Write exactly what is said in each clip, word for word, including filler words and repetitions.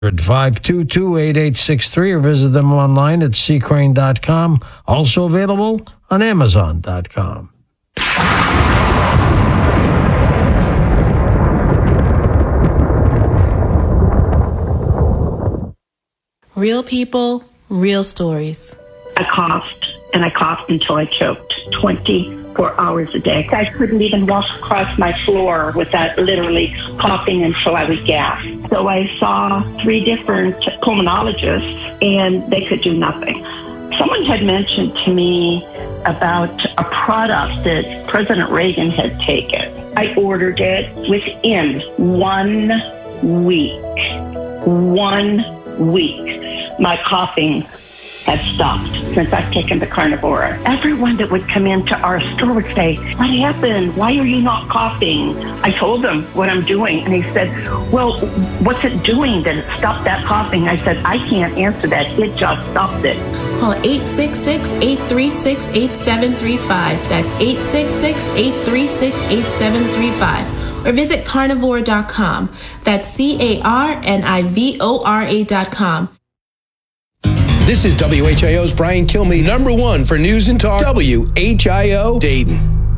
five two two, eight eight six three or visit them online at c crane dot com. Also available on amazon dot com. Real people, real stories. I coughed, and I coughed until I choked twenty-four hours a day. I couldn't even walk across my floor without literally coughing until I would gasp. So I saw three different pulmonologists, and they could do nothing. Someone had mentioned to me about a product that President Reagan had taken. I ordered it within one week. One week. My coughing has stopped since I've taken the Carnivora. Everyone that would come into our store would say, "What happened? Why are you not coughing?" I told them what I'm doing, and he said, "Well, what's it doing that it stopped that coughing?" I said, "I can't answer that. It just stopped it." Call eight six six, eight three six, eight seven three five. That's eight six six, eight three six, eight seven three five. Or visit carnivora dot com. That's C A R N I V O R A dot com. This is W H I O's Brian Kilmeade, number one for news and talk, W H I O Dayton.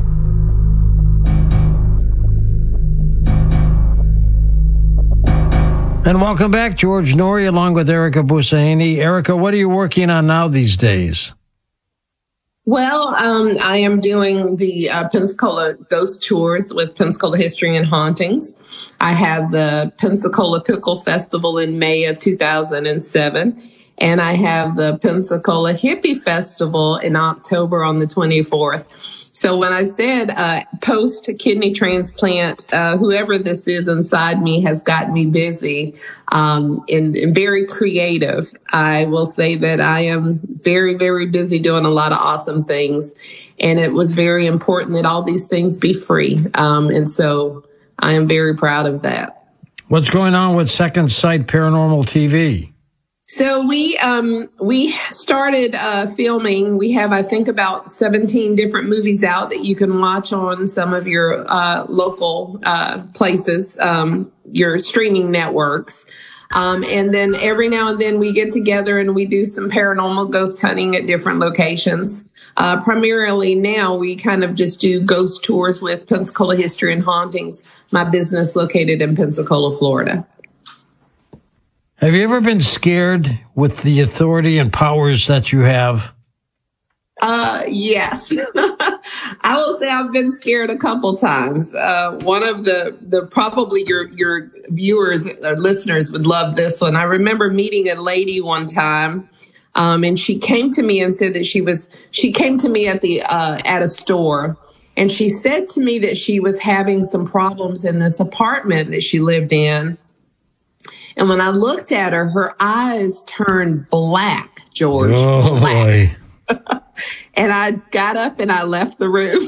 And welcome back, George Noory, along with Erica Busaini. Erica, what are you working on now these days? Well, um, I am doing the uh, Pensacola Ghost Tours with Pensacola History and Hauntings. I have the Pensacola Pickle Festival in May of two thousand seven. And I have the Pensacola Hippie Festival in October on the twenty-fourth. So when I said uh, post-kidney transplant, uh, whoever this is inside me has got me busy um, and, and very creative. I will say that I am very, very busy doing a lot of awesome things. And it was very important that all these things be free. Um, and so I am very proud of that. What's going on with Second Sight Paranormal T V? So we um we started uh filming. We have, I think, about seventeen different movies out that you can watch on some of your uh local uh places, um your streaming networks. Um and then every now and then we get together and we do some paranormal ghost hunting at different locations. Uh primarily now we kind of just do ghost tours with Pensacola History and Hauntings, my business located in Pensacola, Florida. Have you ever been scared with the authority and powers that you have? Uh, yes. I will say I've been scared a couple times. Uh, one of the, the probably your, your viewers or listeners would love this one. I remember meeting a lady one time, um, and she came to me and said that she was, she came to me at the, uh, at a store, and she said to me that she was having some problems in this apartment that she lived in. And when I looked at her, her eyes turned black, George. Oh, black. boy. And I got up and I left the room.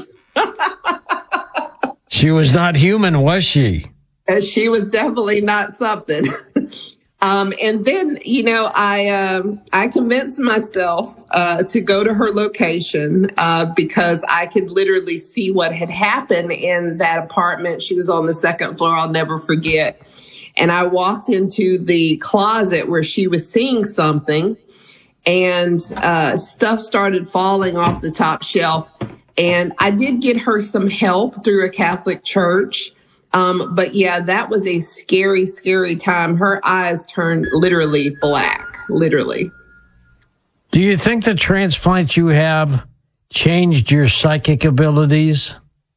She was not human, was she? And she was definitely not something. um, and then, you know, I um, I convinced myself uh, to go to her location uh, because I could literally see what had happened in that apartment. She was on the second floor. I'll never forget. And I walked into the closet where she was seeing something, and uh, stuff started falling off the top shelf. And I did get her some help through a Catholic church. Um, but yeah, that was a scary, scary time. Her eyes turned literally black, literally. Do you think the transplant you have changed your psychic abilities?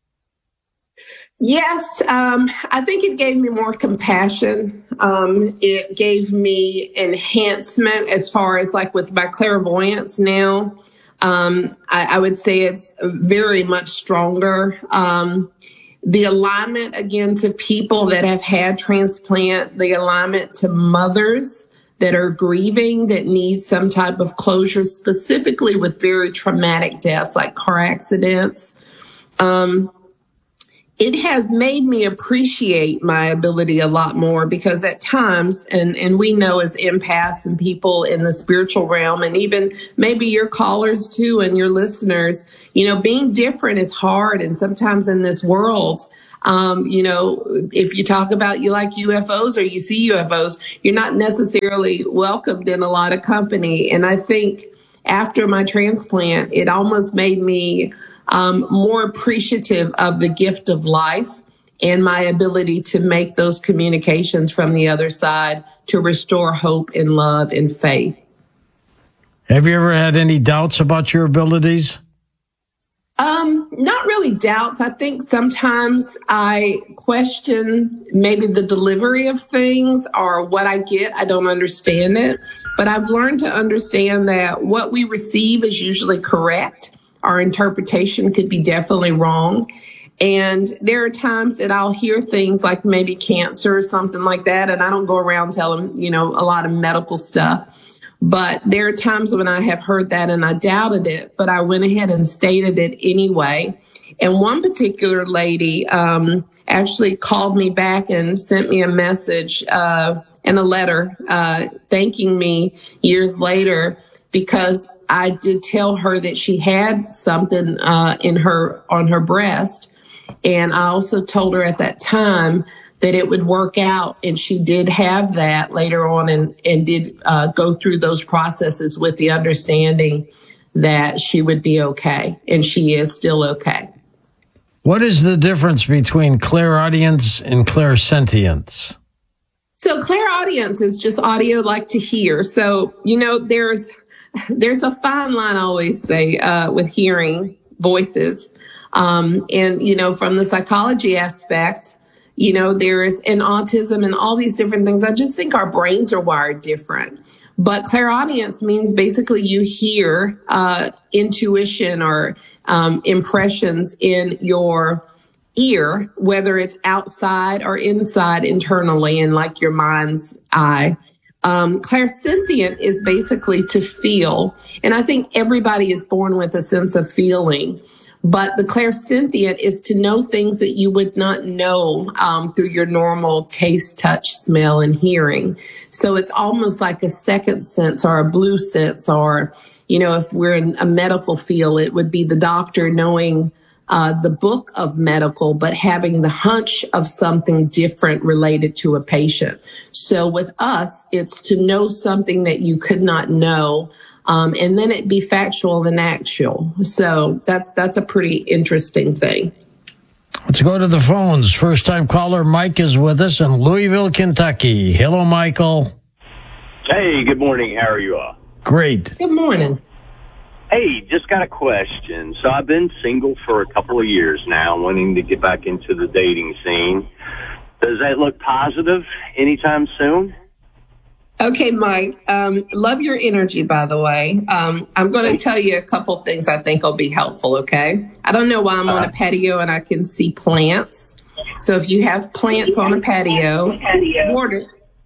Yes, um, I think it gave me more compassion. Um, it gave me enhancement as far as like with my clairvoyance now. Um, I, I would say it's very much stronger. Um, the alignment again to people that have had transplant, the alignment to mothers that are grieving, that need some type of closure, specifically with very traumatic deaths like car accidents. Um, It has made me appreciate my ability a lot more, because at times, and, and we know as empaths and people in the spiritual realm, and even maybe your callers too and your listeners, you know, being different is hard. And sometimes in this world, Um, you know, if you talk about you like U F Os or you see U F Os, you're not necessarily welcomed in a lot of company. And I think after my transplant, it almost made me um, more appreciative of the gift of life and my ability to make those communications from the other side to restore hope and love and faith. Have you ever had any doubts about your abilities? Um, not really doubts. I think sometimes I question maybe the delivery of things or what I get. I don't understand it, but I've learned to understand that what we receive is usually correct. Our interpretation could be definitely wrong. And there are times that I'll hear things like maybe cancer or something like that. And I don't go around telling, you know, a lot of medical stuff. But there are times when I have heard that and I doubted it, but I went ahead and stated it anyway. And one particular lady um, actually called me back and sent me a message uh, and a letter uh, thanking me years later because I did tell her that she had something uh, in her on her breast. And I also told her at that time that it would work out. And she did have that later on and, and did uh, go through those processes with the understanding that she would be okay. And she is still okay. What is the difference between clairaudience and clairsentience? So clairaudience is just audio like to hear. So, you know, there's there's a fine line, I always say, uh, with hearing voices. Um, and, you know, from the psychology aspect, you know, there is in autism and all these different things. I just think our brains are wired different. But clairaudience means basically you hear uh, intuition or um, impressions in your ear, whether it's outside or inside internally in like your mind's eye. Um, clairsentient is basically to feel. And I think everybody is born with a sense of feeling. But the clairsentient is to know things that you would not know um, through your normal taste, touch, smell, and hearing. So it's almost like a second sense or a blue sense, or, you know, if we're in a medical field, it would be the doctor knowing uh, the book of medical, but having the hunch of something different related to a patient. So with us, it's to know something that you could not know. Um, and then it be factual and actual. So that, that's a pretty interesting thing. Let's go to the phones. First time caller Mike is with us in Louisville, Kentucky. Hello, Michael. Hey, good morning. How are you all? Great. Good morning. Hey, just got a question. So I've been single for a couple of years now, wanting to get back into the dating scene. Does that look positive anytime soon? Okay, Mike, um, love your energy, by the way. Um, I'm going to tell you a couple things I think will be helpful, okay? I don't know why I'm on a patio and I can see plants. So if you have plants on a patio, water.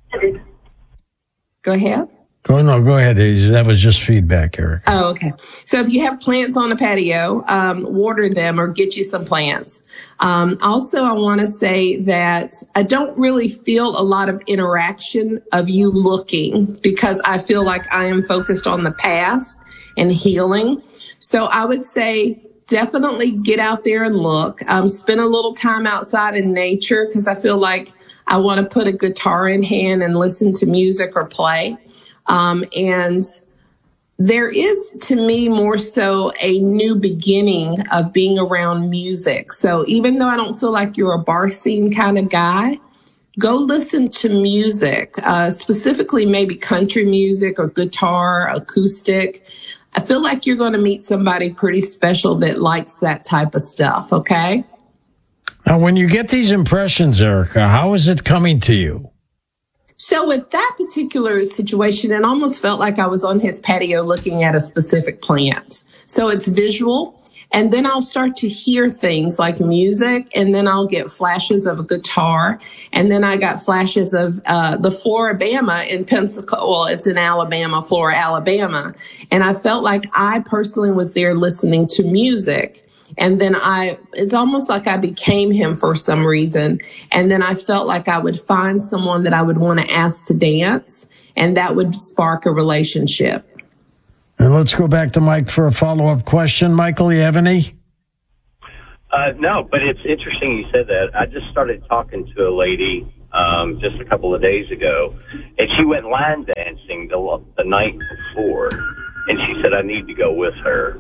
Go ahead. Go, no, go ahead. That was just feedback, Eric. Oh, okay. So if you have plants on a patio, um, water them or get you some plants. Um, also, I want to say that I don't really feel a lot of interaction of you looking because I feel like I am focused on the past and healing. So I would say definitely get out there and look. Um, spend a little time outside in nature because I feel like I want to put a guitar in hand and listen to music or play. Um, and there is, to me, more so a new beginning of being around music. So even though I don't feel like you're a bar scene kind of guy, go listen to music, uh, specifically maybe country music or guitar, acoustic. I feel like you're going to meet somebody pretty special that likes that type of stuff. Okay. Now, when you get these impressions, Erica, how is it coming to you? So with that particular situation, it almost felt like I was on his patio looking at a specific plant. So it's visual. And then I'll start to hear things like music, and then I'll get flashes of a guitar. And then I got flashes of uh, the Floribama in Pensacola. Well, it's in Alabama, Flora, Alabama. And I felt like I personally was there listening to music. And then I, it's almost like I became him for some reason. And then I felt like I would find someone that I would want to ask to dance, and that would spark a relationship. And let's go back to Mike for a follow-up question. Michael, you have any? Uh, no, but it's interesting you said that. I just started talking to a lady um, just a couple of days ago, and she went line dancing the, the night before, and she said I need to go with her.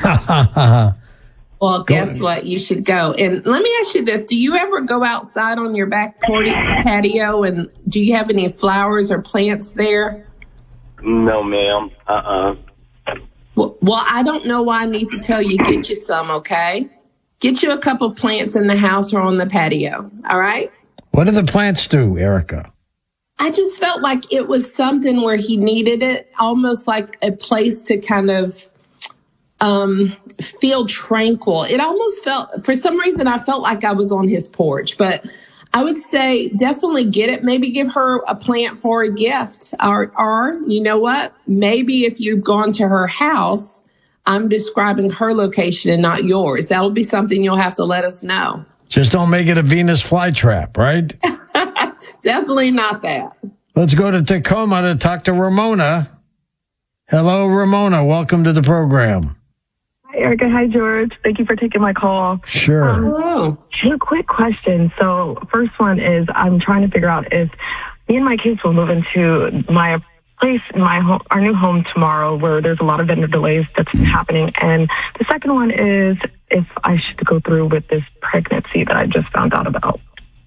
Well, guess what? You should go. And let me ask you this. Do you ever go outside on your back porch patio, and do you have any flowers or plants there? No, ma'am. Uh-uh. Well, well, I don't know why I need to tell you. Get you some, okay? Get you a couple plants in the house or on the patio, all right? What do the plants do, Erica? I just felt like it was something where he needed it, almost like a place to kind of um, feel tranquil. It almost felt, for some reason, I felt like I was on his porch, but I would say definitely get it. Maybe give her a plant for a gift. Or, or you know what? Maybe if you've gone to her house, I'm describing her location and not yours. That'll be something you'll have to let us know. Just don't make it a Venus flytrap, right? Definitely not that. Let's go to Tacoma to talk to Ramona. Hello, Ramona. Welcome to the program. Hi, Erica. Hi, George. Thank you for taking my call. Sure. Um, Hello. two quick questions. So first one is I'm trying to figure out if me and my kids will move into my place in my home, our new home tomorrow, where there's a lot of vendor delays that's happening. And the second one is if I should go through with this pregnancy that I just found out about.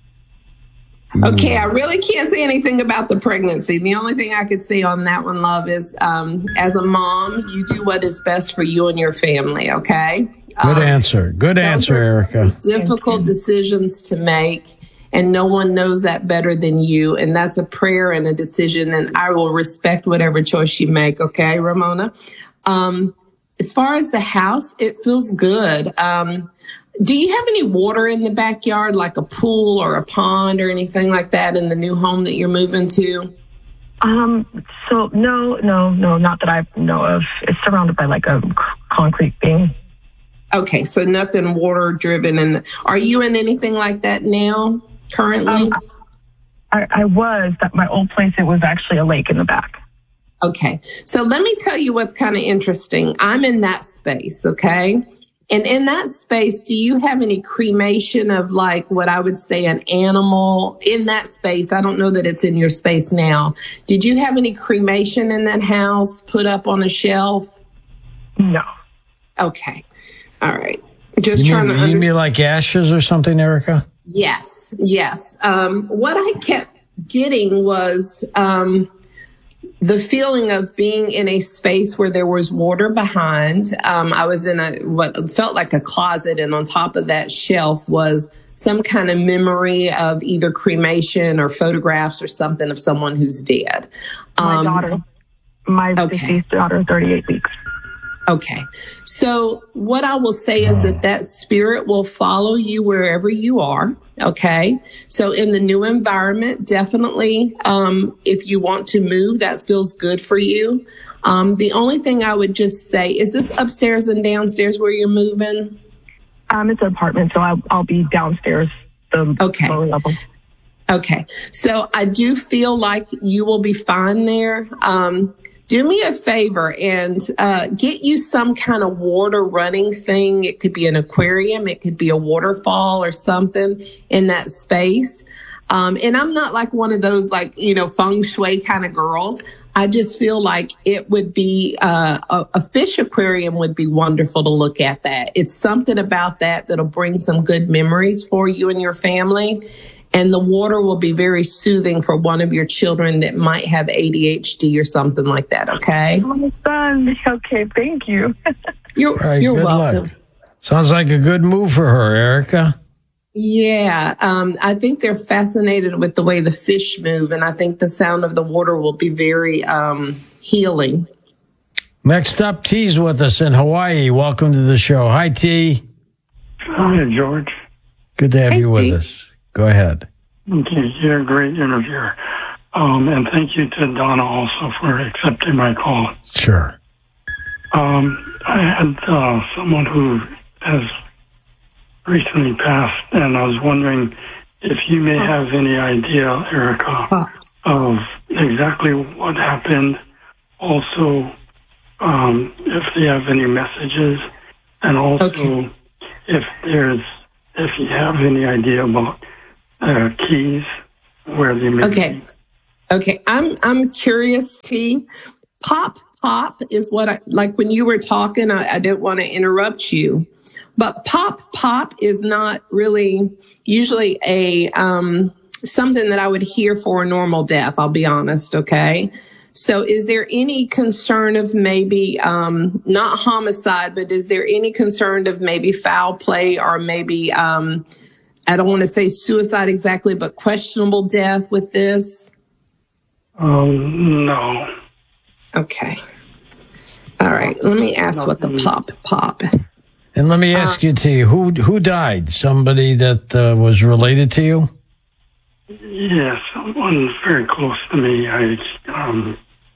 Okay, I really can't say anything about the pregnancy. The only thing I could say on that one, love, is um, as a mom, you do what is best for you and your family, okay? Good um, answer. Good answer, Erica. Difficult decisions to make, and no one knows that better than you. And that's a prayer and a decision, and I will respect whatever choice you make, okay, Ramona? Um, as far as the house, it feels good. Um, do you have any water in the backyard, like a pool or a pond or anything like that in the new home that you're moving to? Um, so no, no, no, not that I know of. It's surrounded by like a c- concrete thing. Okay, so nothing water driven. And are you in anything like that now, currently? Um, I, I was, that my old place, it was actually a lake in the back. Okay, so let me tell you what's kind of interesting. I'm in that space, okay? And in that space, do you have any cremation of like what I would say an animal in that space? I don't know that it's in your space now. Did you have any cremation in that house put up on a shelf? No. Okay. All right. Just You trying mean, to you understand. mean like ashes or something, Erica? Yes. Yes. Um, what I kept getting was, um, the feeling of being in a space where there was water behind. Um, I was in a what felt like a closet, and on top of that shelf was some kind of memory of either cremation or photographs or something of someone who's dead. My Um, daughter, my okay. deceased daughter, thirty-eight weeks. Okay. So what I will say is that that spirit will follow you wherever you are. Okay. So in the new environment, definitely, um, if you want to move, that feels good for you. Um, the only thing I would just say, is this upstairs and downstairs where you're moving? Um, it's an apartment, so I'll, I'll be downstairs, the Okay. lower level. Okay. So I do feel like you will be fine there. Um, do me a favor and uh, get you some kind of water running thing. It could be an aquarium. It could be a waterfall or something in that space. Um, and I'm not like one of those like, you know, feng shui kind of girls. I just feel like it would be uh, a, a fish aquarium would be wonderful to look at that. It's something about that that'll bring some good memories for you and your family. And the water will be very soothing for one of your children that might have A D H D or something like that. Okay. Oh, my son. Okay, thank you. You're, All right, you're good welcome. luck. Sounds like a good move for her, Erica. Yeah. Um, I think they're fascinated with the way the fish move. And I think the sound of the water will be very um, healing. Next up, T's with us in Hawaii. Welcome to the show. Hi, T. Hi, George. Good to have Hey, you with T. us. Go ahead. Okay, you're a great interviewer. Um, and thank you to Donna also for accepting my call. Sure. Um, I had uh, someone who has recently passed, and I was wondering if you may have any idea, Erica, of exactly what happened. Also, um, if they have any messages, and also Okay. if there's, if you have any idea about uh, keys, where they may Okay. be. Okay. I'm, I'm curious, T. Pop, pop is what I, like when you were talking, I, I didn't want to interrupt you, but pop, pop is not really usually a, um, something that I would hear for a normal death. I'll be honest. Okay. So is there any concern of maybe, um, not homicide, but is there any concern of maybe foul play or maybe, um, I don't want to say suicide exactly, but questionable death with this? Um, no. Okay. All right. Let me ask what the pop, pop. And let me ask uh, you, T, who, who died? Somebody that uh, was related to you? Yes, someone very close to me. I, um,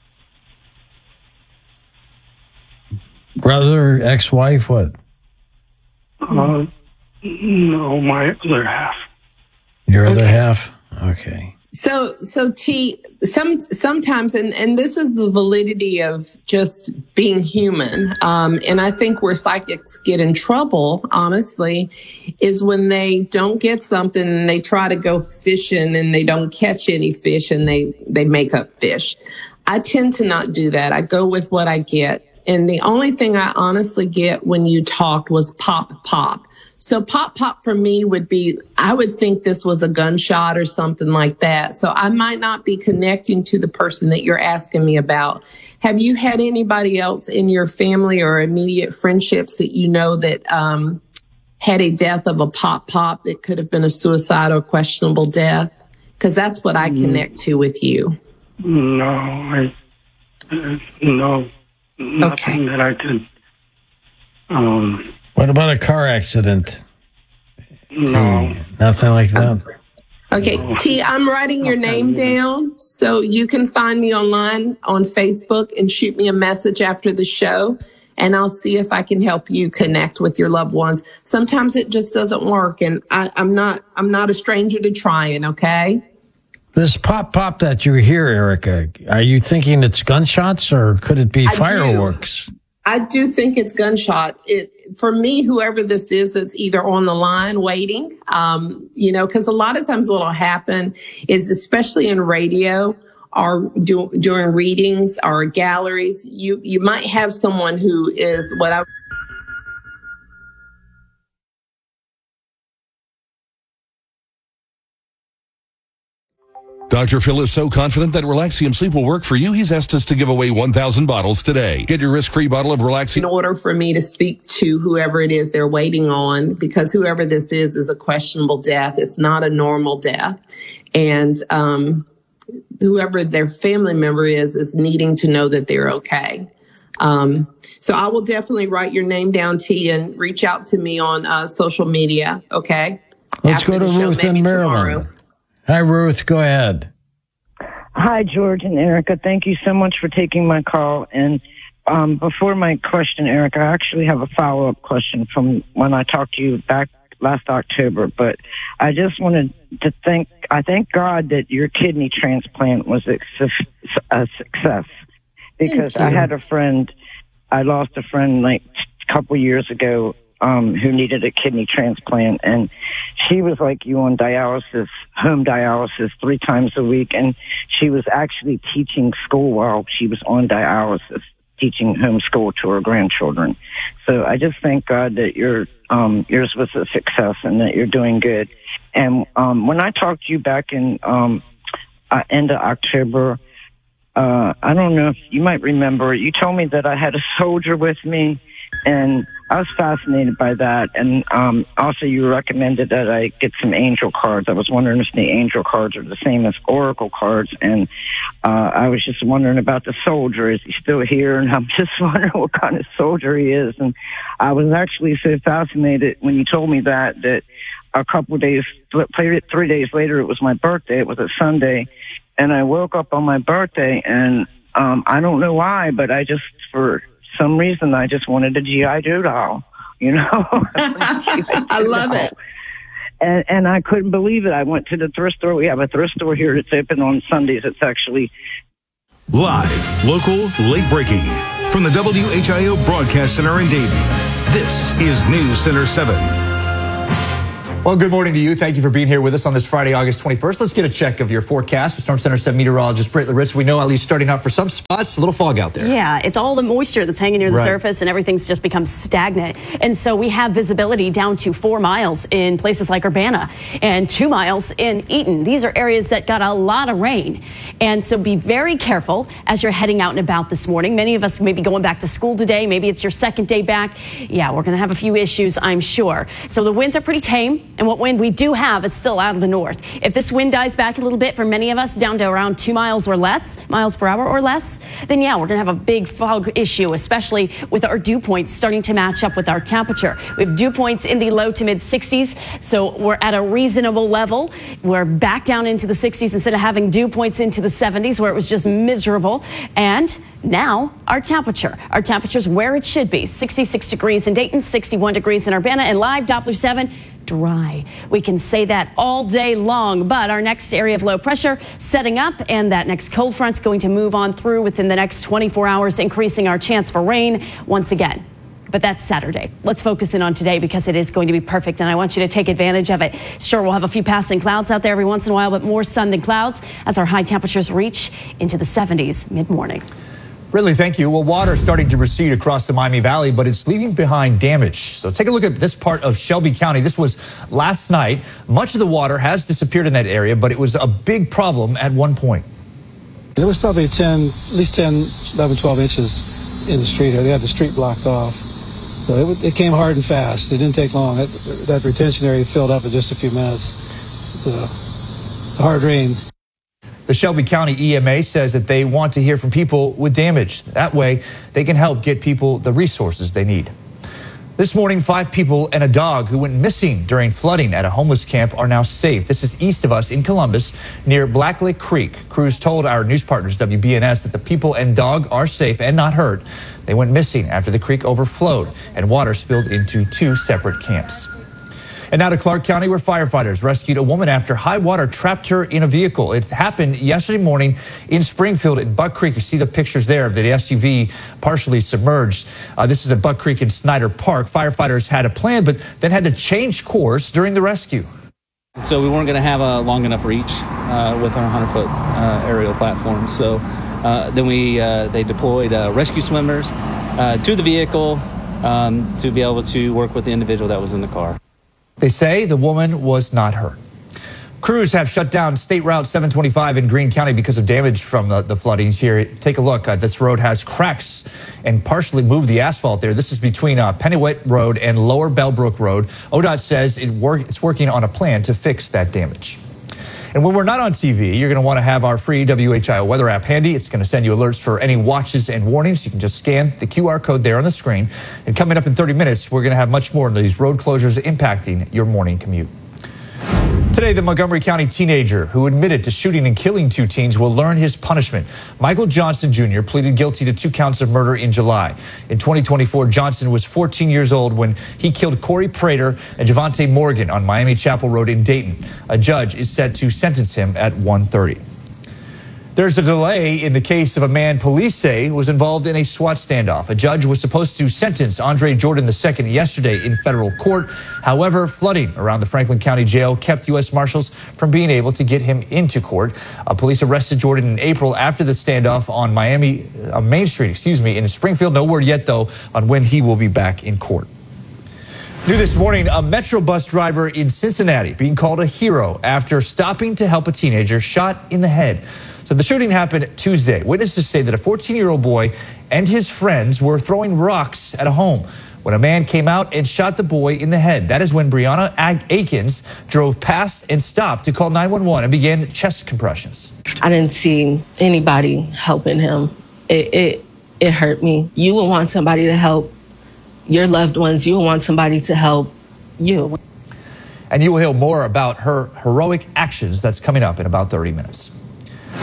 brother, ex-wife, what? Uh, no, my other half. Your other okay. half? Okay. So, so T, some, sometimes, and, and this is the validity of just being human. Um, and I think where psychics get in trouble, honestly, is when they don't get something and they try to go fishing and they don't catch any fish and they, they make up fish. I tend to not do that. I go with what I get. And the only thing I honestly get when you talked was pop, pop. So pop, pop for me would be, I would think this was a gunshot or something like that. So I might not be connecting to the person that you're asking me about. Have you had anybody else in your family or immediate friendships that you know that um, had a death of a pop, pop that could have been a suicide or questionable death? Because that's what I connect to with you. No, I, uh, no, nothing okay. that I could, um... What about a car accident? No. T, nothing like that? Okay, T, I'm writing your name down so you can find me online on Facebook and shoot me a message after the show, and I'll see if I can help you connect with your loved ones. Sometimes it just doesn't work, and I, I'm not I'm not a stranger to trying, okay? This pop pop that you hear, Erica, are you thinking it's gunshots or could it be I fireworks? Do. I do think it's gunshot. It, for me, whoever this is, it's either on the line waiting, um, you know, because a lot of times what will happen is, especially in radio or do, during readings or galleries, you, you might have someone who is what I Doctor Phil is so confident that Relaxium Sleep will work for you, he's asked us to give away one thousand bottles today. Get your risk-free bottle of Relaxium. In order for me to speak to whoever it is they're waiting on, because whoever this is is a questionable death. It's not a normal death. And um, whoever their family member is, is needing to know that they're okay. Um, so I will definitely write your name down, T, and reach out to me on uh, social media, okay? Let's After go to show, Ruth in Maryland. Tomorrow. Hi, Ruth. Go ahead. Hi, George and Erica. Thank you so much for taking my call. And um, before my question, Erica, I actually have a follow-up question from when I talked to you back last October. But I just wanted to thank, I thank God that your kidney transplant was a, a success. Because I had a friend, I lost a friend like a couple years ago um, who needed a kidney transplant. And she was like you on dialysis, home dialysis three times a week. And she was actually teaching school while she was on dialysis, teaching homeschool to her grandchildren. So I just thank God that your um, yours was a success and that you're doing good. And um, when I talked to you back in um, uh, end of October, uh, I don't know if you might remember, you told me that I had a soldier with me, and I was fascinated by that. And um, also you recommended that I get some angel cards. I was wondering if the angel cards are the same as oracle cards. And uh, I was just wondering about the soldier. Is he still here? And I'm just wondering what kind of soldier he is. And I was actually so fascinated when you told me that, that a couple of days, three days later, it was my birthday. It was a Sunday. And I woke up on my birthday, and um, I don't know why, but I just, for some reason, I just wanted a G I. Joe doll, you know? I love it. And, and I couldn't believe it. I went to the thrift store. We have a thrift store here that's open on Sundays. It's actually live, local, late breaking. From the W H I O Broadcast Center in Dayton, this is News Center seven. Well, good morning to you. Thank you for being here with us on this Friday, August twenty-first. Let's get a check of your forecast with Storm Center seven meteorologist Britt Laritz. We know, at least starting out for some spots, a little fog out there. Yeah, it's all the moisture that's hanging near the Right. surface, and everything's just become stagnant. And so we have visibility down to four miles in places like Urbana and two miles in Eaton. These are areas that got a lot of rain. And so be very careful as you're heading out and about this morning. Many of us may be going back to school today. Maybe it's your second day back. Yeah, we're going to have a few issues, I'm sure. So the winds are pretty tame, and what wind we do have is still out of the north. If this wind dies back a little bit for many of us down to around two miles or less, miles per hour or less, then yeah, we're going to have a big fog issue, especially with our dew points starting to match up with our temperature. We have dew points in the low to mid sixties, so we're at a reasonable level. We're back down into the sixties instead of having dew points into the seventies where it was just miserable. And now our temperature. Our temperature's where it should be. sixty-six degrees in Dayton, sixty-one degrees in Urbana, and live Doppler seven, dry. We can say that all day long, but our next area of low pressure setting up, and that next cold front's going to move on through within the next twenty-four hours, increasing our chance for rain once again. But that's Saturday. Let's focus in on today because it is going to be perfect, and I want you to take advantage of it. Sure, we'll have a few passing clouds out there every once in a while, but more sun than clouds as our high temperatures reach into the seventies mid-morning. Really, thank you. Well, water is starting to recede across the Miami Valley, but it's leaving behind damage. So take a look at this part of Shelby County. This was last night. Much of the water has disappeared in that area, but it was a big problem at one point. There was probably ten, at least ten, eleven, twelve inches in the street here. They had the street blocked off. So it, it came hard and fast. It didn't take long. That, that retention area filled up in just a few minutes. It's a, it's a hard rain. The Shelby County E M A says that they want to hear from people with damage. That way, they can help get people the resources they need. This morning, five people and a dog who went missing during flooding at a homeless camp are now safe. This is east of us in Columbus, near Black Lake Creek. Crews told our news partners, W B N S, that the people and dog are safe and not hurt. They went missing after the creek overflowed and water spilled into two separate camps. And now to Clark County, where firefighters rescued a woman after high water trapped her in a vehicle. It happened yesterday morning in Springfield at Buck Creek. You see the pictures there of the S U V partially submerged. Uh, this is at Buck Creek in Snyder Park. Firefighters had a plan, but then had to change course during the rescue. So we weren't going to have a long enough reach uh, with our one hundred foot uh, aerial platform. So uh, then we uh, they deployed uh, rescue swimmers uh, to the vehicle um, to be able to work with the individual that was in the car. They say the woman was not hurt. Crews have shut down State Route seven twenty-five in Greene County because of damage from the, the floodings here. Take a look. Uh, this road has cracks and partially moved the asphalt there. This is between uh, Pennywet Road and Lower Bellbrook Road. O D O T says it work, it's working on a plan to fix that damage. And when we're not on T V, you're going to want to have our free W H I O weather app handy. It's going to send you alerts for any watches and warnings. You can just scan the Q R code there on the screen. And coming up in thirty minutes, we're going to have much more of these road closures impacting your morning commute. Today, the Montgomery County teenager who admitted to shooting and killing two teens will learn his punishment. Michael Johnson Junior pleaded guilty to two counts of murder in July. In twenty twenty-four, Johnson was fourteen years old when he killed Corey Prater and Javante Morgan on Miami Chapel Road in Dayton. A judge is set to sentence him at one thirty. There's a delay in the case of a man police say was involved in a SWAT standoff. A judge was supposed to sentence Andre Jordan the second yesterday in federal court. However, flooding around the Franklin County Jail kept U S Marshals from being able to get him into court. Uh, police arrested Jordan in April after the standoff on Miami uh, Main Street, excuse me, in Springfield. No word yet, though, on when he will be back in court. New this morning, a Metro bus driver in Cincinnati being called a hero after stopping to help a teenager shot in the head. So the shooting happened Tuesday. Witnesses say that a fourteen-year-old boy and his friends were throwing rocks at a home when a man came out and shot the boy in the head. That is when Brianna Akins drove past and stopped to call nine one one and began chest compressions. I didn't see anybody helping him. It, it, it hurt me. You would want somebody to help your loved ones. You would want somebody to help you. And you will hear more about her heroic actions. That's coming up in about thirty minutes.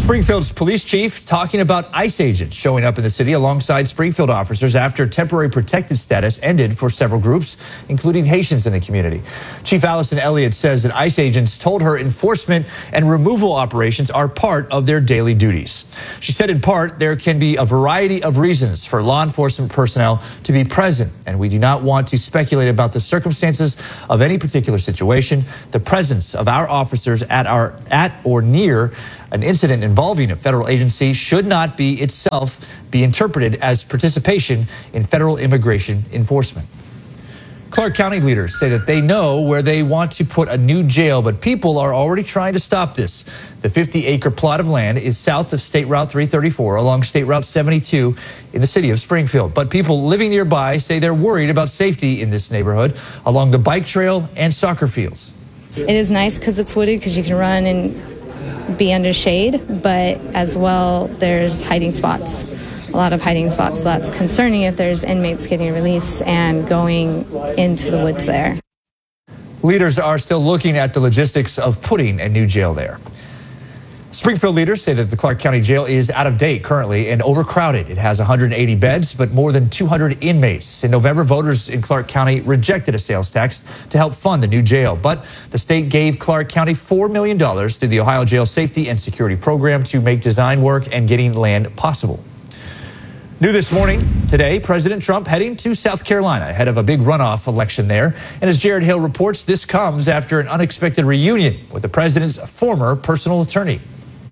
Springfield's police chief talking about ICE agents showing up in the city alongside Springfield officers after temporary protected status ended for several groups, including Haitians in the community. Chief Allison Elliott says that ICE agents told her enforcement and removal operations are part of their daily duties. She said in part there can be a variety of reasons for law enforcement personnel to be present, and we do not want to speculate about the circumstances of any particular situation. The presence of our officers at our at or near an incident involving a federal agency should not be itself be interpreted as participation in federal immigration enforcement. Clark County leaders say that they know where they want to put a new jail, but people are already trying to stop this. The fifty acre plot of land is south of State Route three thirty-four along State Route seventy-two in the city of Springfield. But people living nearby say they're worried about safety in this neighborhood along the bike trail and soccer fields. It is nice because it's wooded, because you can run and be under shade, but as well there's hiding spots, a lot of hiding spots. So that's concerning if there's inmates getting released and going into the woods there. Leaders are still looking at the logistics of putting a new jail there. Springfield leaders say that the Clark County Jail is out of date currently and overcrowded. It has one hundred eighty beds, but more than two hundred inmates. In November, voters in Clark County rejected a sales tax to help fund the new jail. But the state gave Clark County four million dollars through the Ohio Jail Safety and Security Program to make design work and getting land possible. New this morning, today, President Trump heading to South Carolina ahead of a big runoff election there. And as Jared Hill reports, this comes after an unexpected reunion with the president's former personal attorney.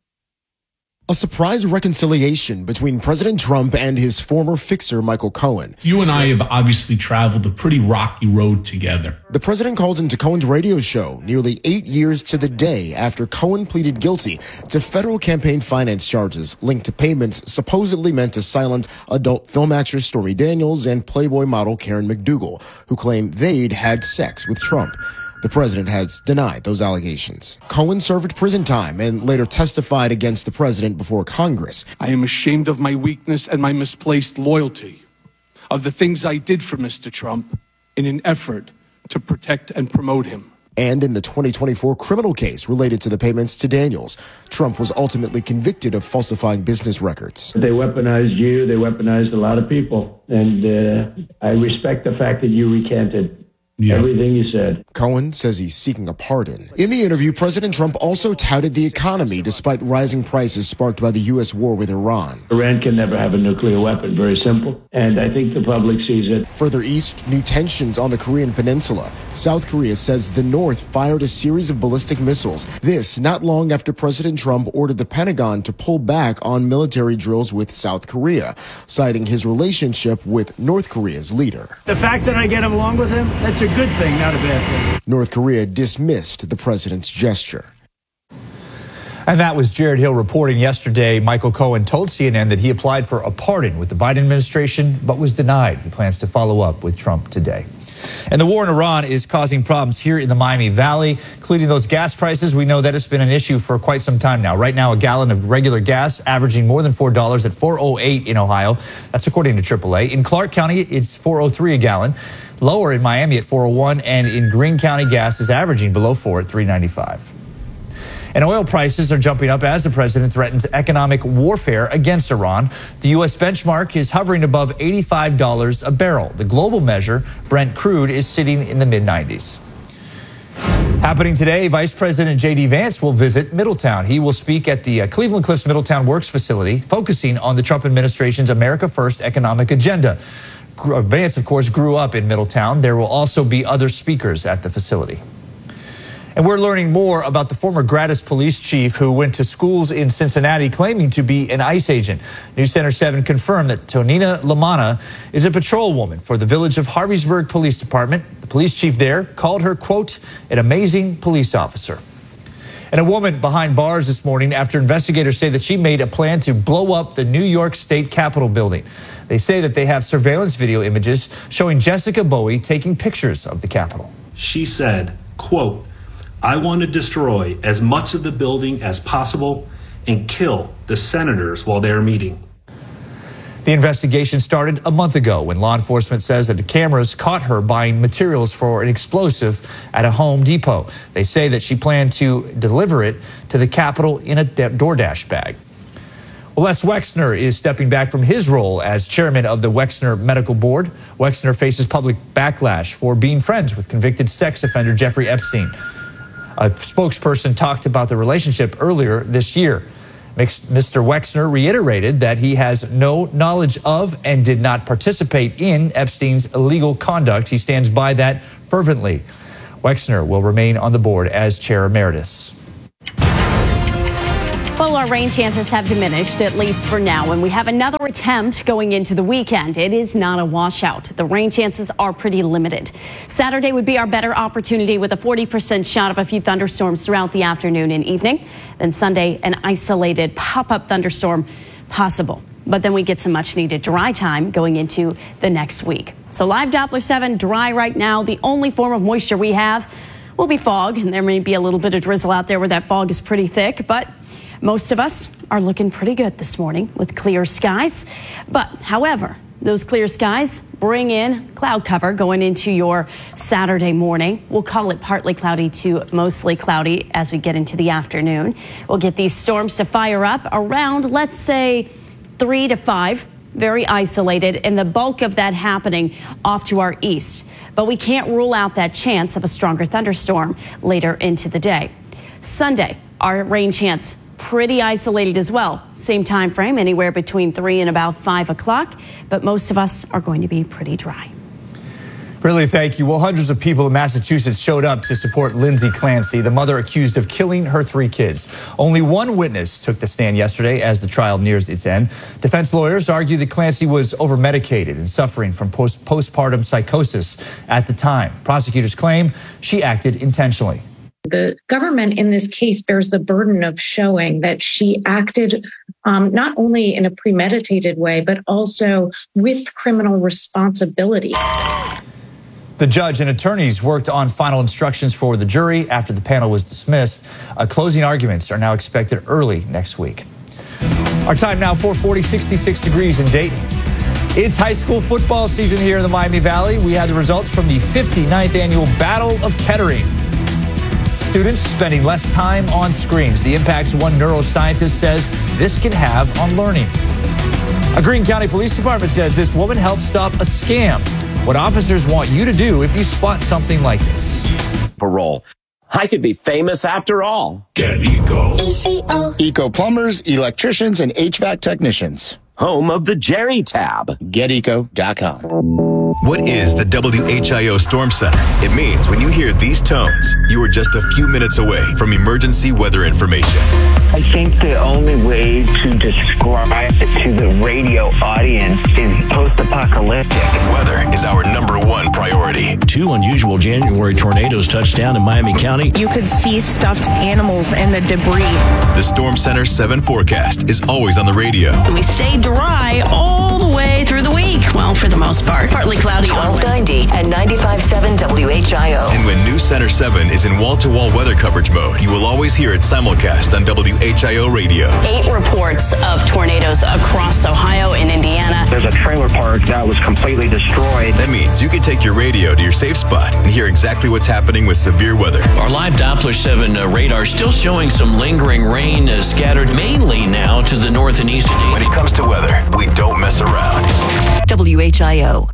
A surprise reconciliation between President Trump and his former fixer, Michael Cohen. You and I have obviously traveled a pretty rocky road together. The president called into Cohen's radio show nearly eight years to the day after Cohen pleaded guilty to federal campaign finance charges linked to payments supposedly meant to silence adult film actress Stormy Daniels and Playboy model Karen McDougal, who claimed they'd had sex with Trump. The president has denied those allegations. Cohen served prison time and later testified against the president before Congress. I am ashamed of my weakness and my misplaced loyalty, of the things I did for Mister Trump in an effort to protect and promote him. And in the twenty twenty-four criminal case related to the payments to Daniels, Trump was ultimately convicted of falsifying business records. They weaponized you, they weaponized a lot of people, and uh, I respect the fact that you recanted Yeah. everything you said. Cohen says he's seeking a pardon. In the interview, President Trump also touted the economy despite rising prices sparked by the U S war with Iran. Iran can never have a nuclear weapon, very simple. And I think the public sees it. Further east, new tensions on the Korean peninsula. South Korea says the North fired a series of ballistic missiles. This not long after President Trump ordered the Pentagon to pull back on military drills with South Korea, citing his relationship with North Korea's leader. The fact that I get along with him, that's a good thing, not a bad thing. North Korea dismissed the president's gesture. And that was Jared Hill reporting yesterday. Michael Cohen told C N N that he applied for a pardon with the Biden administration, but was denied. He plans to follow up with Trump today. And the war in Iran is causing problems here in the Miami Valley, including those gas prices. We know that it's been an issue for quite some time now. Right now, a gallon of regular gas averaging more than four dollars at four oh eight in Ohio. That's according to triple A. In Clark County, it's four oh three a gallon. Lower in Miami at four oh one, and in Greene County, gas is averaging below four at three ninety-five. And oil prices are jumping up as the president threatens economic warfare against Iran. The U S benchmark is hovering above eighty-five dollars a barrel. The global measure, Brent crude, is sitting in the mid nineties. Happening today, Vice President J D Vance will visit Middletown. He will speak at the uh, Cleveland Cliffs Middletown Works facility, focusing on the Trump administration's America First economic agenda. Vance, of course, grew up in Middletown. There will also be other speakers at the facility. And we're learning more about the former Gratis police chief who went to schools in Cincinnati claiming to be an ICE agent. News Center seven confirmed that Tonina Lamana is a patrolwoman for the Village of Harveysburg Police Department. The police chief there called her, quote, an amazing police officer. And a woman behind bars this morning after investigators say that she made a plan to blow up the New York State Capitol building. They say that they have surveillance video images showing Jessica Bowie taking pictures of the Capitol. She said, quote, I want to destroy as much of the building as possible and kill the senators while they are meeting. The investigation started a month ago when law enforcement says that the cameras caught her buying materials for an explosive at a Home Depot. They say that she planned to deliver it to the Capitol in a DoorDash bag. Well, Les Wexner is stepping back from his role as chairman of the Wexner Medical Board. Wexner faces public backlash for being friends with convicted sex offender Jeffrey Epstein. A spokesperson talked about the relationship earlier this year. Mister Wexner reiterated that he has no knowledge of and did not participate in Epstein's illegal conduct. He stands by that fervently. Wexner will remain on the board as chair emeritus. Well, our rain chances have diminished, at least for now, and we have another attempt going into the weekend. It is not a washout. The rain chances are pretty limited. Saturday would be our better opportunity with a forty percent shot of a few thunderstorms throughout the afternoon and evening. Then Sunday, an isolated pop-up thunderstorm possible. But then we get some much-needed dry time going into the next week. So live Doppler seven, dry right now. The only form of moisture we have will be fog, and there may be a little bit of drizzle out there where that fog is pretty thick, but most of us are looking pretty good this morning with clear skies. But, however, those clear skies bring in cloud cover going into your Saturday morning. We'll call it partly cloudy to mostly cloudy as we get into the afternoon. We'll get these storms to fire up around, let's say, three to five, very isolated, and the bulk of that happening off to our east. But we can't rule out that chance of a stronger thunderstorm later into the day. Sunday, our rain chance pretty isolated as well. Same time frame, anywhere between three and about five o'clock. But most of us are going to be pretty dry. Really, thank you. Well, hundreds of people in Massachusetts showed up to support Lindsay Clancy, the mother accused of killing her three kids. Only one witness took the stand yesterday as the trial nears its end. Defense lawyers argue that Clancy was over-medicated and suffering from post- postpartum psychosis at the time. Prosecutors claim she acted intentionally. The government in this case bears the burden of showing that she acted um, not only in a premeditated way, but also with criminal responsibility. The judge and attorneys worked on final instructions for the jury after the panel was dismissed. Uh, closing arguments are now expected early next week. Our time now, four forty, sixty-six degrees in Dayton. It's high school football season here in the Miami Valley. We had the results from the fifty-ninth annual Battle of Kettering. Students spending less time on screens. The impacts one neuroscientist says this can have on learning. A Greene County Police Department says this woman helped stop a scam. What officers want you to do if you spot something like this. Parole. I could be famous after all. Get Eco. Eco plumbers, electricians, and H V A C technicians. Home of the Jerry tab. Get eco dot com. What is the W H I O Storm Center? It means when you hear these tones, you are just a few minutes away from emergency weather information. I think the only way to describe it to the radio audience is post-apocalyptic. Weather is our number one priority. Two unusual January tornadoes touched down in Miami County. You could see stuffed animals and the debris. The Storm Center seven forecast is always on the radio. We stay dry all the way through the week. Well, for the most part. Partly cloudy on twelve ninety and ninety-five point seven W H I O. And when New Center seven is in wall-to-wall weather coverage mode, you will always hear it simulcast on W H I O radio. Eight reports of tornadoes across Ohio and Indiana. There's a trailer park that was completely destroyed. That means you can take your radio to your safe spot and hear exactly what's happening with severe weather. Our live Doppler seven uh, radar still showing some lingering rain uh, scattered mainly now to the north and east. When it comes to weather, we don't mess around. W H I O.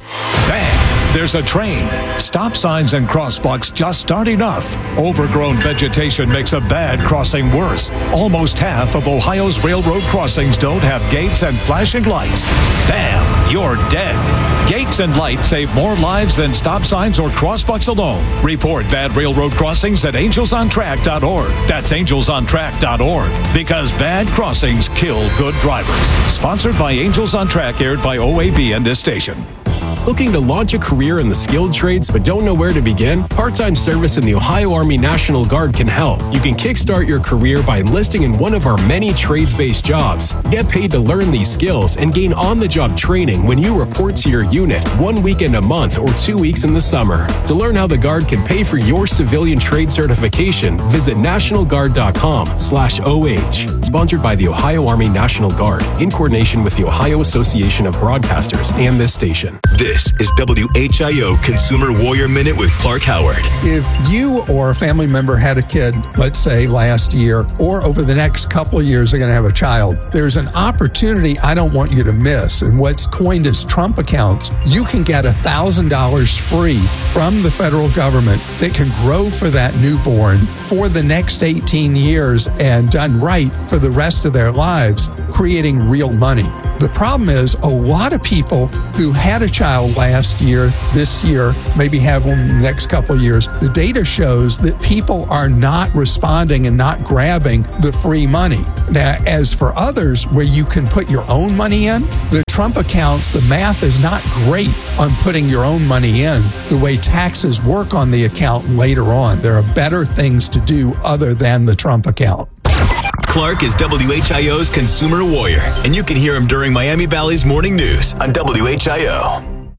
Bang! There's a train. Stop signs and crosswalks just aren't enough. Overgrown vegetation makes a bad crossing worse. Almost half of Ohio's railroad crossings don't have gates and flashing lights. Bam! You're dead. Gates and lights save more lives than stop signs or crosswalks alone. Report bad railroad crossings at angels on track dot org. That's angels on track dot org. Because bad crossings kill good drivers. Sponsored by Angels on Track, aired by O A B and this station. Looking to launch a career in the skilled trades but don't know where to begin? Part-time service in the Ohio Army National Guard can help. You can kickstart your career by enlisting in one of our many trades-based jobs. Get paid to learn these skills and gain on-the-job training when you report to your unit one weekend a month or two weeks in the summer. To learn how the Guard can pay for your civilian trade certification, visit national guard dot com slash O H. Sponsored by the Ohio Army National Guard in coordination with the Ohio Association of Broadcasters and this station. This is W H I O Consumer Warrior Minute with Clark Howard. If you or a family member had a kid, let's say last year, or over the next couple of years are going to have a child, there's an opportunity I don't want you to miss. And what's coined as Trump accounts, you can get one thousand dollars free from the federal government that can grow for that newborn for the next eighteen years and done right for the rest of their lives, creating real money. The problem is a lot of people who had a child last year, this year, maybe have one in the next couple of years, the data shows that people are not responding and not grabbing the free money. Now, as for others where you can put your own money in, the Trump accounts, the math is not great on putting your own money in the way taxes work on the account later on. There are better things to do other than the Trump account. Clark is W H I O's Consumer Warrior, and you can hear him during Miami Valley's Morning News on W H I O.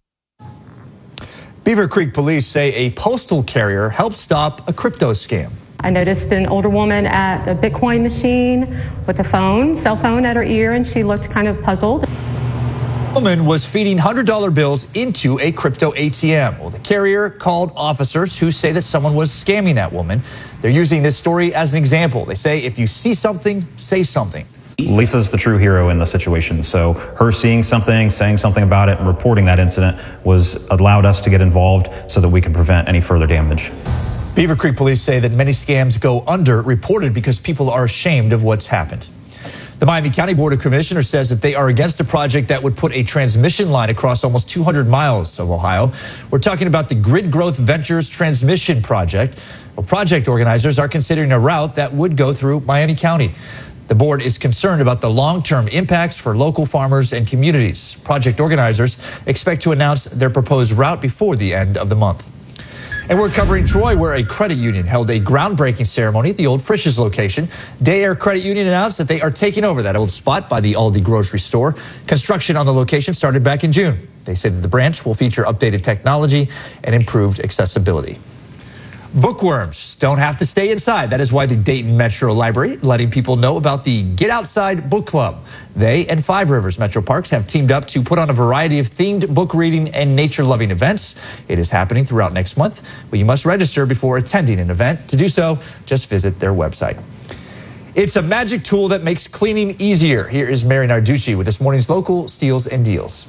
Beaver Creek police say a postal carrier helped stop a crypto scam. I noticed an older woman at the Bitcoin machine with a phone, cell phone at her ear, and she looked kind of puzzled. A woman was feeding one hundred dollar bills into a crypto A T M. Well, the carrier called officers who say that someone was scamming that woman. They're using this story as an example. They say if you see something, say something. Lisa's the true hero in the situation. So her seeing something, saying something about it, and reporting that incident was allowed us to get involved so that we can prevent any further damage. Beaver Creek police say that many scams go underreported because people are ashamed of what's happened. The Miami County Board of Commissioners says that they are against a project that would put a transmission line across almost two hundred miles of Ohio. We're talking about the Grid Growth Ventures Transmission Project. Well, project organizers are considering a route that would go through Miami County. The board is concerned about the long-term impacts for local farmers and communities. Project organizers expect to announce their proposed route before the end of the month. And we're covering Troy, where a credit union held a groundbreaking ceremony at the old Frisch's location. Day Air Credit Union announced that they are taking over that old spot by the Aldi grocery store. Construction on the location started back in June. They say that the branch will feature updated technology and improved accessibility. Bookworms don't have to stay inside. That is why the Dayton Metro Library letting people know about the Get Outside Book Club. They and Five Rivers Metro Parks have teamed up to put on a variety of themed book reading and nature-loving events. It is happening throughout next month, but you must register before attending an event. To do so, just visit their website. It's a magic tool that makes cleaning easier. Here is Mary Narducci with this morning's local steals and deals.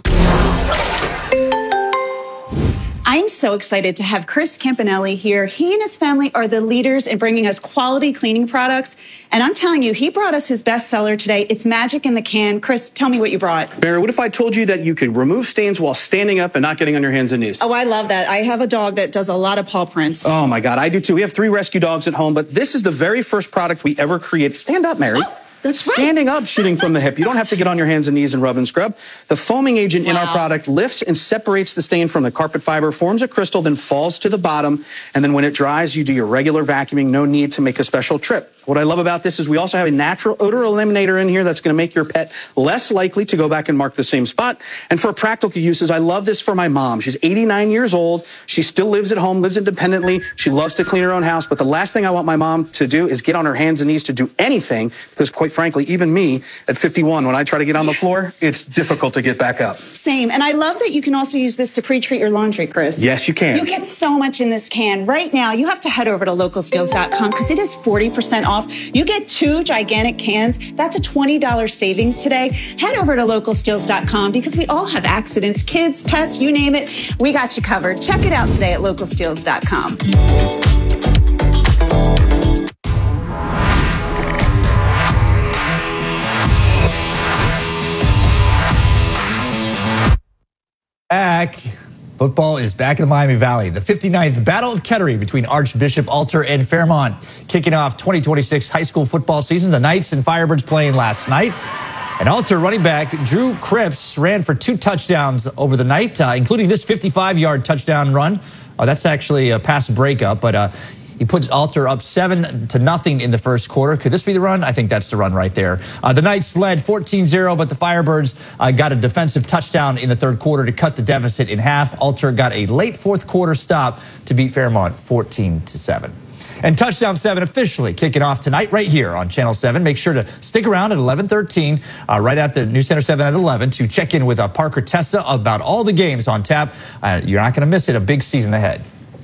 I'm so excited to have Chris Campanelli here. He and his family are the leaders in bringing us quality cleaning products. And I'm telling you, he brought us his bestseller today. It's Magic in the Can. Chris, tell me what you brought. Mary, what if I told you that you could remove stains while standing up and not getting on your hands and knees? Oh, I love that. I have a dog that does a lot of paw prints. Oh, my God, I do too. We have three rescue dogs at home, but this is the very first product we ever created. Stand up, Mary. Oh. That's Standing right. up, shooting from the hip. You don't have to get on your hands and knees and rub and scrub. The foaming agent wow. in our product lifts and separates the stain from the carpet fiber, forms a crystal, then falls to the bottom. And then when it dries, you do your regular vacuuming. No need to make a special trip. What I love about this is we also have a natural odor eliminator in here that's going to make your pet less likely to go back and mark the same spot. And for practical uses, I love this for my mom. She's eighty-nine years old. She still lives at home, lives independently. She loves to clean her own house. But the last thing I want my mom to do is get on her hands and knees to do anything, because quite frankly, even me at fifty-one, when I try to get on the floor, it's difficult to get back up. Same. And I love that you can also use this to pre-treat your laundry, Chris. Yes, you can. You get so much in this can. Right now, you have to head over to local steals dot com because it is forty percent off. You get two gigantic cans. That's a twenty dollars savings today. Head over to local steals dot com because we all have accidents, kids, pets, you name it. We got you covered. Check it out today at local steals dot com. Back. Football is back in the Miami Valley. The fifty-ninth Battle of Kettering between Archbishop Alter and Fairmont. Kicking off twenty twenty-six high school football season. The Knights and Firebirds playing last night. And Alter running back Drew Cripps ran for two touchdowns over the night, uh, including this fifty-five yard touchdown run. Uh, that's actually a pass breakup, but uh, he put Alter up seven to nothing in the first quarter. Could this be the run? I think that's the run right there. Uh, the Knights led fourteen zero, but the Firebirds uh, got a defensive touchdown in the third quarter to cut the deficit in half. Alter got a late fourth quarter stop to beat Fairmont fourteen to seven. And Touchdown seven officially kicking off tonight right here on Channel seven. Make sure to stick around at eleven thirteen, uh, right after News Center seven at eleven, to check in with uh, Parker Testa about all the games on tap. Uh, you're not going to miss it. A big season ahead.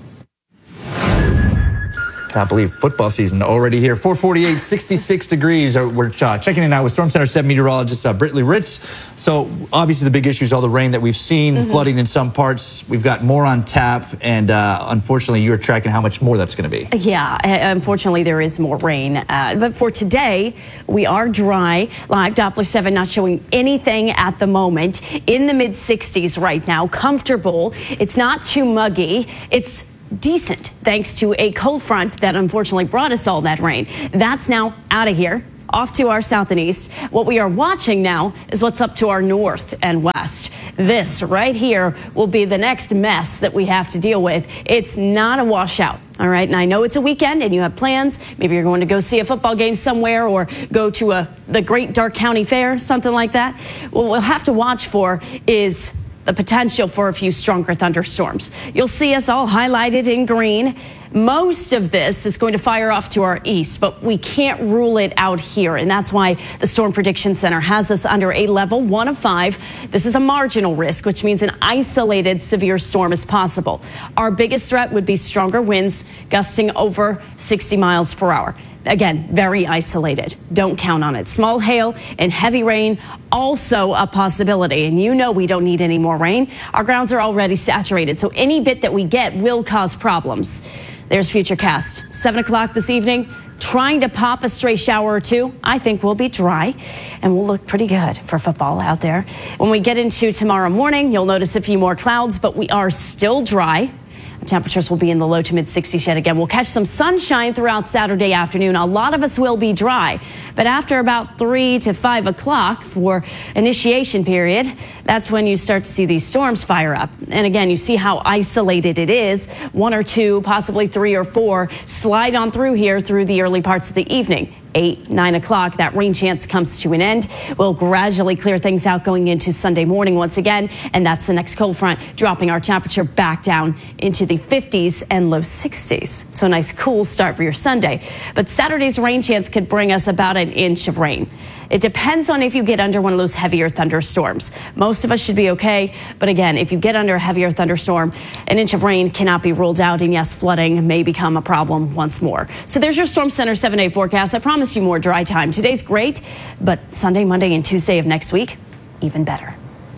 Can't believe football season already here. four forty-eight, sixty-six degrees. We're uh, checking in now with Storm Center seven meteorologist uh, Brittany Ritz. So obviously the big issue is all the rain that we've seen, mm-hmm. flooding in some parts. We've got more on tap, and uh, unfortunately you're tracking how much more that's going to be. Yeah, unfortunately there is more rain. Uh, but for today, we are dry. Live Doppler seven not showing anything at the moment. In the mid sixties right now, comfortable. It's not too muggy. It's decent, thanks to a cold front that unfortunately brought us all that rain. That's now out of here, off to our south and east. What we are watching now is what's up to our north and west. This right here will be the next mess that we have to deal with. It's not a washout. All right, and I know it's a weekend and you have plans. Maybe you're going to go see a football game somewhere or go to a the Great Dark County Fair, something like that. What we'll have to watch for is the potential for a few stronger thunderstorms. You'll see us all highlighted in green. Most of this is going to fire off to our east, but we can't rule it out here. And that's why the Storm Prediction Center has us under a level one of five. This is a marginal risk, which means an isolated severe storm is possible. Our biggest threat would be stronger winds gusting over sixty miles per hour. Again, very isolated. Don't count on it. Small hail and heavy rain, also a possibility. And you know we don't need any more rain. Our grounds are already saturated, so any bit that we get will cause problems. There's Futurecast. seven o'clock this evening, trying to pop a stray shower or two. I think we'll be dry, and we'll look pretty good for football out there. When we get into tomorrow morning, you'll notice a few more clouds, but we are still dry. Temperatures will be in the low to mid sixties yet again. We'll catch some sunshine throughout Saturday afternoon. A lot of us will be dry, but after about three to five o'clock for initiation period, that's when you start to see these storms fire up. And again, you see how isolated it is. One or two, possibly three or four, slide on through here through the early parts of the evening. eight, nine o'clock, that rain chance comes to an end. We'll gradually clear things out going into Sunday morning once again, and that's the next cold front, dropping our temperature back down into the fifties and low sixties. So a nice cool start for your Sunday. But Saturday's rain chance could bring us about an inch of rain. It depends on if you get under one of those heavier thunderstorms. Most of us should be okay, but again, if you get under a heavier thunderstorm, an inch of rain cannot be ruled out, and yes, flooding may become a problem once more. So there's your Storm Center seven-day forecast. I promise you more dry time. Today's great, but Sunday, Monday, and Tuesday of next week, even better.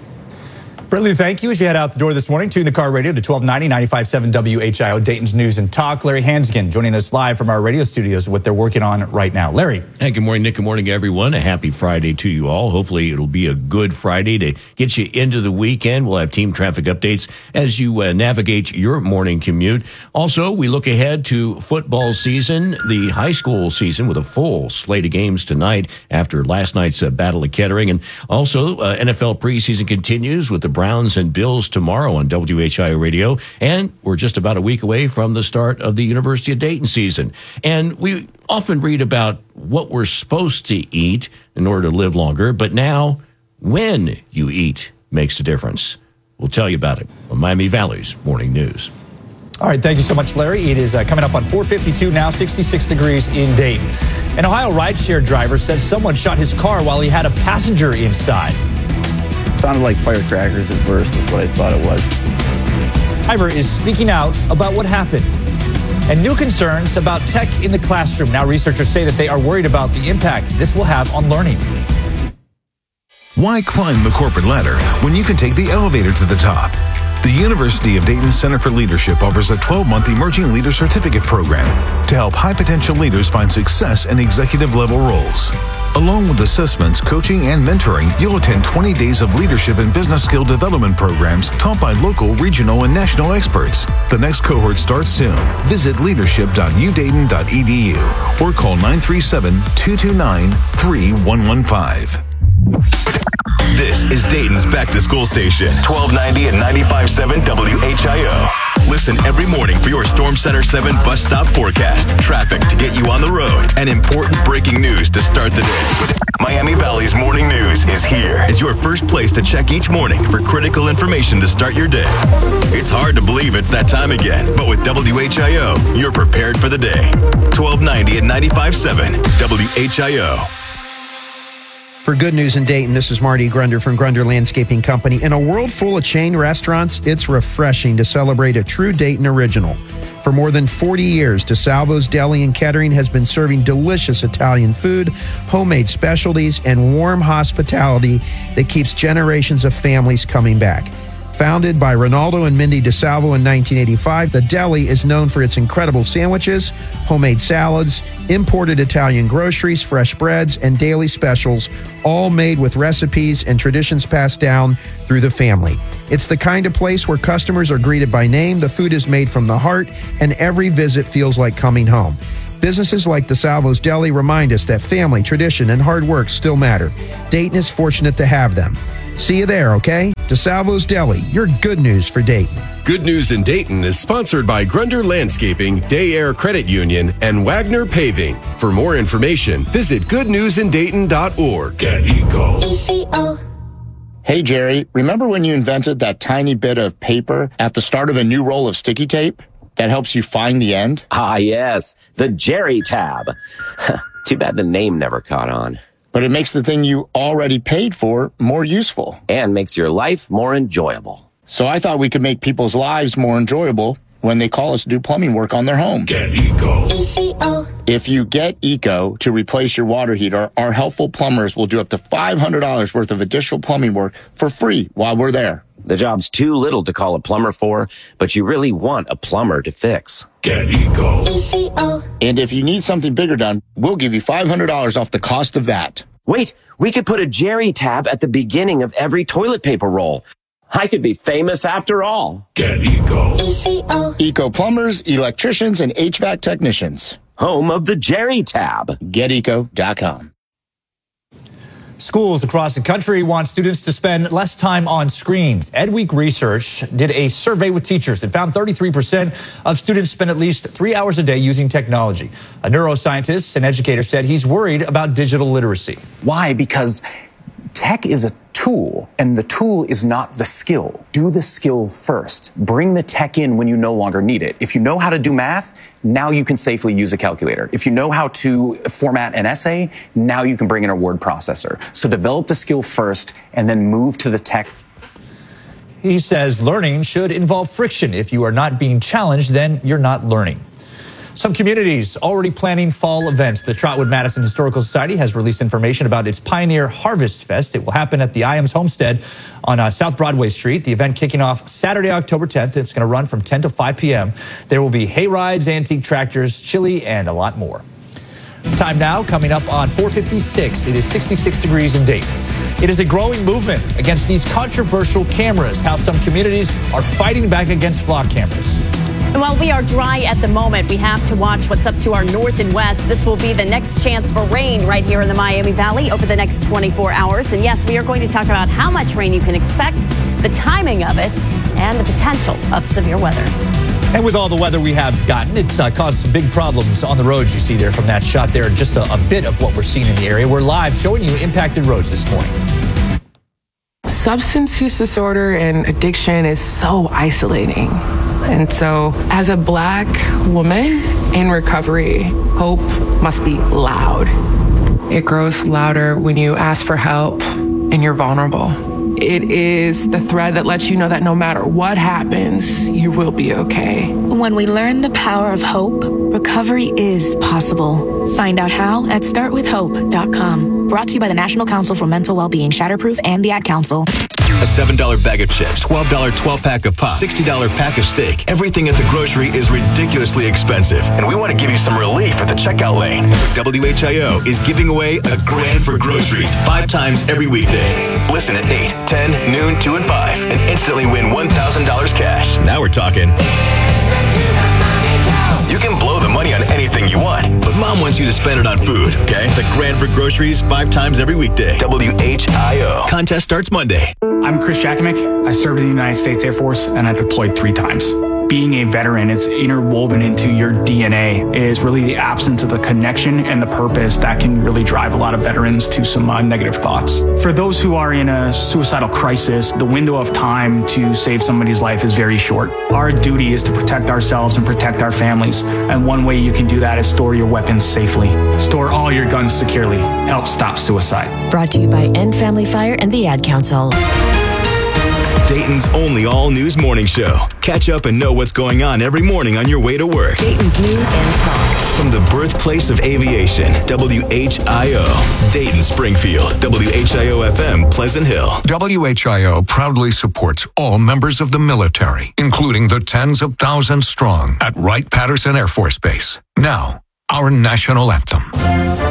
Brittany, thank you. As you head out the door this morning, tune the car radio to twelve ninety, ninety-five point seven W H I O, Dayton's News and Talk. Larry Hansgen joining us live from our radio studios, what they're working on right now. Larry. Hey, good morning, Nick. Good morning, everyone. A happy Friday to you all. Hopefully it'll be a good Friday to get you into the weekend. We'll have team traffic updates as you uh, navigate your morning commute. Also, we look ahead to football season, the high school season, with a full slate of games tonight after last night's uh, Battle of Kettering. And also, uh, N F L preseason continues with the Browns and Bills tomorrow on W H I O Radio. And we're just about a week away from the start of the University of Dayton season. And we often read about what we're supposed to eat in order to live longer, but now when you eat makes a difference. We'll tell you about it on Miami Valley's Morning News. All right, thank you so much, Larry. It is uh, coming up on four fifty-two now, sixty-six degrees in Dayton. An Ohio rideshare driver said someone shot his car while he had a passenger inside. Sounded like firecrackers at first, is what I thought it was. Driver is speaking out about what happened and new concerns about tech in the classroom. Now researchers say that they are worried about the impact this will have on learning. Why climb the corporate ladder when you can take the elevator to the top? The University of Dayton Center for Leadership offers a twelve-month Emerging Leader Certificate program to help high-potential leaders find success in executive-level roles. Along with assessments, coaching, and mentoring, you'll attend twenty days of leadership and business skill development programs taught by local, regional, and national experts. The next cohort starts soon. Visit leadership dot u dayton dot e d u or call nine three seven, two two nine, three one one five. This is Dayton's back to school station, twelve ninety and ninety-five point seven W H I O. Listen every morning for your Storm Center seven bus stop forecast, traffic to get you on the road, and important breaking news to start the day. Miami Valley's Morning News is here as your first place to check each morning for critical information to start your day. It's hard to believe it's that time again, but with W H I O, you're prepared for the day. twelve ninety and ninety-five point seven W H I O. For Good News in Dayton, this is Marty Grunder from Grunder Landscaping Company. In a world full of chain restaurants, it's refreshing to celebrate a true Dayton original. For more than forty years, DeSalvo's Deli and Kettering has been serving delicious Italian food, homemade specialties, and warm hospitality that keeps generations of families coming back. Founded by Ronaldo and Mindy DeSalvo in nineteen eighty-five, the deli is known for its incredible sandwiches, homemade salads, imported Italian groceries, fresh breads, and daily specials, all made with recipes and traditions passed down through the family. It's the kind of place where customers are greeted by name, the food is made from the heart, and every visit feels like coming home. Businesses like DeSalvo's Deli remind us that family, tradition, and hard work still matter. Dayton is fortunate to have them. See you there, okay? DeSalvo's Deli, your good news for Dayton. Good News in Dayton is sponsored by Grunder Landscaping, Day Air Credit Union, and Wagner Paving. For more information, visit good news in dayton dot org. Get Eco. E C O. Hey, Jerry, remember when you invented that tiny bit of paper at the start of a new roll of sticky tape that helps you find the end? Ah, yes, the Jerry tab. Too bad the name never caught on. But it makes the thing you already paid for more useful. And makes your life more enjoyable. So I thought we could make people's lives more enjoyable when they call us to do plumbing work on their home. Get Eco. E C O. If you get Eco to replace your water heater, our helpful plumbers will do up to five hundred dollars worth of additional plumbing work for free while we're there. The job's too little to call a plumber for, but you really want a plumber to fix. Get Eco. E C O. And if you need something bigger done, we'll give you five hundred dollars off the cost of that. Wait, we could put a Jerry tab at the beginning of every toilet paper roll. I could be famous after all. Get Eco. E C O. Eco plumbers, electricians, and H V A C technicians. Home of the Jerry tab. get eco dot com. Schools across the country want students to spend less time on screens. EdWeek Research did a survey with teachers and found thirty-three percent of students spend at least three hours a day using technology. A neuroscientist and educator said he's worried about digital literacy. Why? Because tech is a tool, and the tool is not the skill. Do the skill first. Bring the tech in when you no longer need it. If you know how to do math, now you can safely use a calculator. If you know how to format an essay, now you can bring in a word processor. So develop the skill first and then move to the tech. He says learning should involve friction. If you are not being challenged, then you're not learning. Some communities already planning fall events. The Trotwood Madison Historical Society has released information about its Pioneer Harvest Fest. It will happen at the Iams Homestead on uh, South Broadway Street. The event kicking off Saturday, October tenth. It's going to run from ten to five p.m. There will be hay rides, antique tractors, chili, and a lot more. Time now, coming up on four fifty-six. It is sixty-six degrees in Dayton. It is a growing movement against these controversial cameras, how some communities are fighting back against flock cameras. And while we are dry at the moment, we have to watch what's up to our north and west. This will be the next chance for rain right here in the Miami Valley over the next twenty-four hours. And yes, we are going to talk about how much rain you can expect, the timing of it, and the potential of severe weather. And with all the weather we have gotten, it's uh, caused some big problems on the roads you see there from that shot there. Just a, a bit of what we're seeing in the area. We're live showing you impacted roads this morning. Substance use disorder and addiction is so isolating. And so, as a Black woman in recovery, hope must be loud. It grows louder when you ask for help and you're vulnerable. It is the thread that lets you know that no matter what happens, you will be okay. When we learn the power of hope, recovery is possible. Find out how at start with hope dot com. Brought to you by the National Council for Mental Wellbeing, Shatterproof, and the Ad Council. A seven dollar bag of chips, twelve dollar twelve-pack of pop, sixty dollar pack of steak. Everything at the grocery is ridiculously expensive, and we want to give you some relief at the checkout lane. W H I O is giving away a grand for groceries five times every weekday. Listen at eight, ten, noon, two, and five, and instantly win one thousand dollars cash. Now we're talking. You can blow the money on anything you want, but mom wants you to spend it on food, okay? The grand for groceries five times every weekday. W H I O. Contest starts Monday. I'm Chris Jakimick. I served in the United States Air Force, and I deployed three times. Being a veteran, it's interwoven into your D N A. It is really the absence of the connection and the purpose that can really drive a lot of veterans to some uh, negative thoughts. For those who are in a suicidal crisis, the window of time to save somebody's life is very short. Our duty is to protect ourselves and protect our families. And one way you can do that is store your weapons safely. Store all your guns securely. Help stop suicide. Brought to you by End Family Fire and the Ad Council. Dayton's only all-news morning show. Catch up and know what's going on every morning on your way to work. Dayton's News and Talk. From the birthplace of aviation, W H I O. Dayton, Springfield. W H I O F M, Pleasant Hill. W H I O proudly supports all members of the military, including the tens of thousands strong at Wright-Patterson Air Force Base. Now, our national anthem.